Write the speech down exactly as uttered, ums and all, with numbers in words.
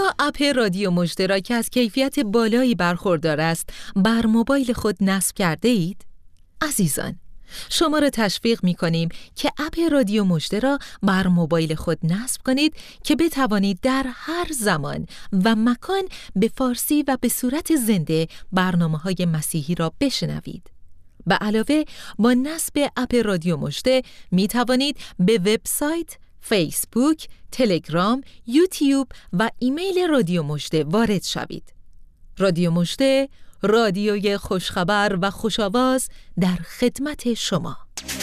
آیا اپ رادیو مژده را که از کیفیت بالایی برخوردار است بر موبایل خود نصب کرده اید؟ عزیزان، شما را تشویق می کنیم که اپ رادیو مژده را بر موبایل خود نصب کنید که بتوانید در هر زمان و مکان به فارسی و به صورت زنده برنامه‌های مسیحی را بشنوید. به علاوه با نصب اپ رادیو مژده می توانید به وبسایت، فیسبوک، تلگرام، یوتیوب و ایمیل رادیو مژده وارد شوید. رادیو مژده، رادیوی خوشخبر و خوش‌آواز در خدمت شما.